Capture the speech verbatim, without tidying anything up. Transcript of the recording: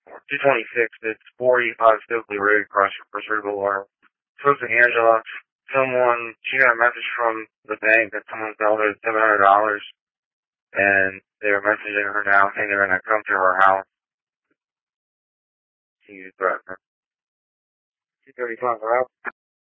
two twenty-six, it's forty-five Stokely Road, across from First Boulevard. Spoke to Angela. Someone, she got a message from the bank that someone fell her seven hundred dollars, and they were messaging her now saying they're going to come to her house. She used that. two thirty-five, we're out.